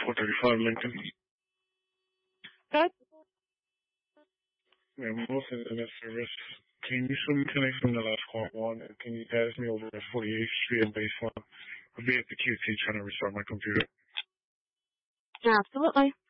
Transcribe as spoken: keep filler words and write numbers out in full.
four thirty-five Lincoln. Good. Yeah, most internet service. Can you swim connect from the last quad one? And can you pass me over at forty-eighth Street and baseline? I'll be at the Q T trying to restart my computer. Absolutely.